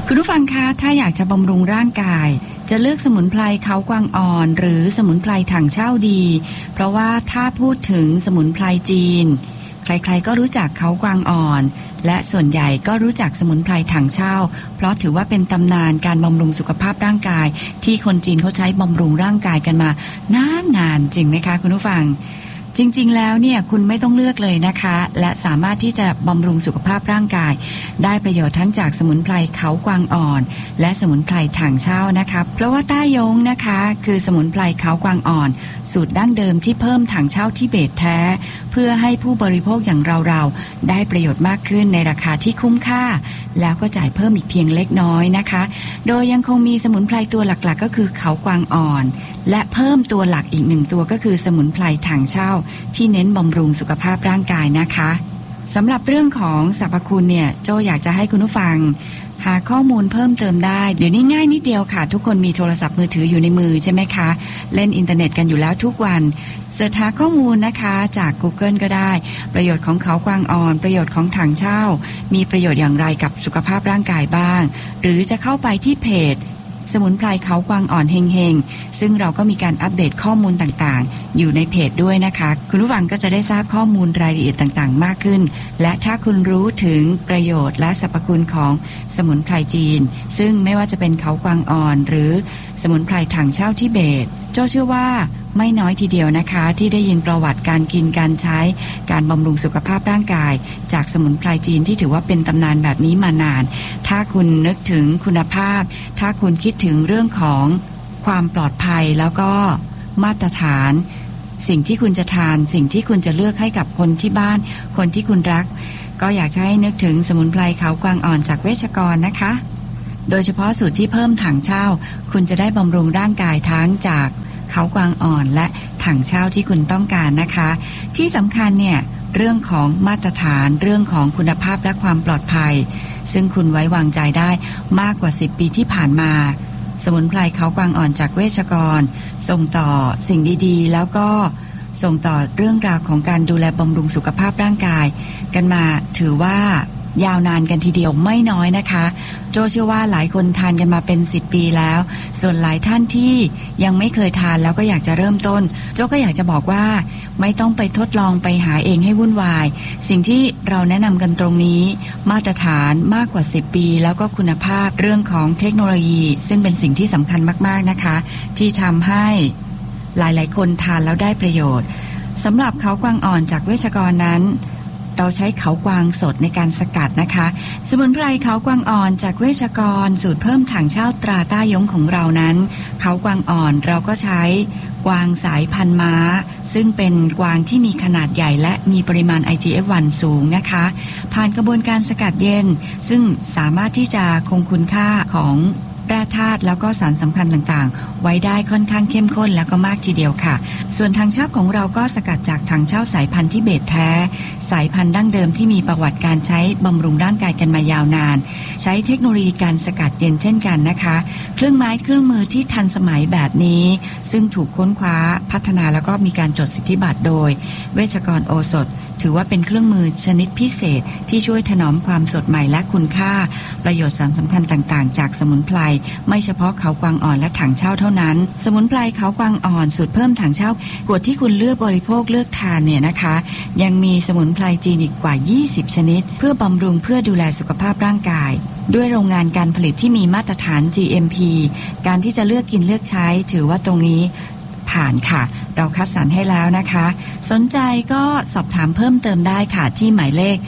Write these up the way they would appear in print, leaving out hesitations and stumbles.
คุณผู้ฟังคะถ้าอยากจะบำรุงร่างกายจะเลือกสมุนไพรเขากวางอ่อนหรือสมุนไพรถังเช่าดีเพราะว่าถ้าพูดถึงสมุนไพรจีนใครๆก็รู้จักเขากวางอ่อนและส่วนใหญ่ก็รู้จักสมุนไพรถังเช่าเพราะถือว่าเป็นตำนานการบำรุงสุขภาพร่างกายที่คนจีนเขาใช้บำรุงร่างกายกันมานานๆจริงไหมคะคุณผู้ฟังจริงๆแล้วเนี่ยคุณไม่ต้องเลือกเลยนะคะและสามารถที่จะบำรุงสุขภาพร่างกายได้ประโยชน์ทั้งจากสมุนไพรเขากวางอ่อนและสมุนไพรถังเช่านะคะเพราะว่าต้ายงนะคะคือสมุนไพรเขากวางอ่อนสูตรดั้งเดิมที่เพิ่มถังเช่าทิเบตแท้เพื่อให้ผู้บริโภคอย่างเราๆได้ประโยชน์มากขึ้นในราคาที่คุ้มค่าแล้วก็จ่ายเพิ่มอีกเพียงเล็กน้อยนะคะโดยยังคงมีสมุนไพรตัวหลักๆก็คือเขากวางอ่อนและเพิ่มตัวหลักอีก1ตัวก็คือสมุนไพรถังเช่าที่เน้นบำรุงสุขภาพร่างกายนะคะสำหรับเรื่องของสรรพคุณเนี่ยโจอยากจะให้คุณผู้ฟังหาข้อมูลเพิ่มเติมได้เดี๋ยวนี้ง่ายนิดเดียวค่ะทุกคนมีโทรศัพท์มือถืออยู่ในมือใช่ไหมคะเล่นอินเทอร์เน็ตกันอยู่แล้วทุกวันเสิร์ชหาข้อมูลนะคะจาก Google ก็ได้ประโยชน์ของเขากวางอ่อนประโยชน์ของถังเช่ามีประโยชน์อย่างไรกับสุขภาพร่างกายบ้างหรือจะเข้าไปที่เพจสมุนไพรเขากวางอ่อนเฮงๆซึ่งเราก็มีการอัปเดตข้อมูลต่างๆอยู่ในเพจด้วยนะคะคุณผู้ฟังก็จะได้ทราบข้อมูลรายละเอียดต่างๆมากขึ้นและถ้าคุณรู้ถึงประโยชน์และสรรพคุณของสมุนไพรจีนซึ่งไม่ว่าจะเป็นเขากวางอ่อนหรือสมุนไพรถังเช่าทิเบตโจเชื่อว่าไม่น้อยทีเดียวนะคะที่ได้ยินประวัติการกินการใช้การบำรุงสุขภาพร่างกายจากสมุนไพรจีนที่ถือว่าเป็นตำนานแบบนี้มานานถ้าคุณนึกถึงคุณภาพถ้าคุณคิดถึงเรื่องของความปลอดภัยแล้วก็มาตรฐานสิ่งที่คุณจะทานสิ่งที่คุณจะเลือกให้กับคนที่บ้านคนที่คุณรักก็อยากจะให้นึกถึงสมุนไพรเขากวางอ่อนจากเวชกรนะคะโดยเฉพาะสูตรที่เพิ่มถังเช่าคุณจะได้บำรุงร่างกายทั้งจากเขากวางอ่อนและถังเช่าที่คุณต้องการนะคะที่สำคัญเนี่ยเรื่องของมาตรฐานเรื่องของคุณภาพและความปลอดภัยซึ่งคุณไว้วางใจได้มากกว่า10ปีที่ผ่านมาสมุนไพรเขากวางอ่อนจากเวชกรส่งต่อสิ่งดีๆแล้วก็ส่งต่อเรื่องราวของการดูแลบำรุงสุขภาพร่างกายกันมาถือว่ายาวนานกันทีเดียวไม่น้อยนะคะโจเชื่อว่าหลายคนทานกันมาเป็น10ปีแล้วส่วนหลายท่านที่ยังไม่เคยทานแล้วก็อยากจะเริ่มต้นโจก็อยากจะบอกว่าไม่ต้องไปทดลองไปหาเองให้วุ่นวายสิ่งที่เราแนะนำกันตรงนี้มาตรฐานมากกว่า10ปีแล้วก็คุณภาพเรื่องของเทคโนโลยีซึ่งเป็นสิ่งที่สำคัญมากๆนะคะที่ทำให้หลายๆคนทานแล้วได้ประโยชน์สำหรับเขากวางอ่อนจากเวชกรนั้นเราใช้เขากวางสดในการสกัดนะคะสมุนไพรเขากวางอ่อนจากเวชกรสูตรเพิ่มถังเช่าตราต้ายงของเรานั้นเขากวางอ่อนเราก็ใช้กวางสายพันธุ์ม้าซึ่งเป็นกวางที่มีขนาดใหญ่และมีปริมาณ IGF-1 สูงนะคะผ่านกระบวนการสกัดเย็นซึ่งสามารถที่จะคงคุณค่าของแร่ธาตุแล้วก็สารสำคัญต่างๆไว้ได้ค่อนข้างเข้มข้นแล้วก็มากทีเดียวค่ะส่วนถังเช่าของเราก็สกัดจากถังเช่าสายพันธุ์ทิเบตแท้สายพันธุ์ดั้งเดิมที่มีประวัติการใช้บำรุงร่างกายกันมายาวนานใช้เทคโนโลยีการสกัดเย็นเช่นกันนะคะเครื่องไม้เครื่องมือที่ทันสมัยแบบนี้ซึ่งถูกค้นคว้าพัฒนาแล้วก็มีการจดสิทธิบัตรโดยเวชกรโอสถถือว่าเป็นเครื่องมือชนิดพิเศษที่ช่วยถนอมความสดใหม่และคุณค่าประโยชน์สารสำคัญต่างๆจากสมุนไพรไม่เฉพาะเขากวางอ่อนและถังเช่าเท่านั้นสมุนไพรเขากวางอ่อนสูตรเพิ่มถังเช่ากวดที่คุณเลือกบริโภคเลือกทานเนี่ยนะคะยังมีสมุนไพรจีนอีกกว่า20ชนิดเพื่อบำรุงเพื่อดูแลสุขภาพร่างกายด้วยโรงงานการผลิตที่มีมาตรฐาน GMP การที่จะเลือกกินเลือกใช้ถือว่าตรงนี้ผ่านค่ะเราคัดสรรให้แล้วนะคะสนใจก็สอบถามเพิ่มเติมได้ค่ะที่หมายเลข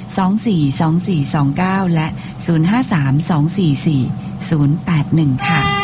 053-242429และ053-244-081ค่ะ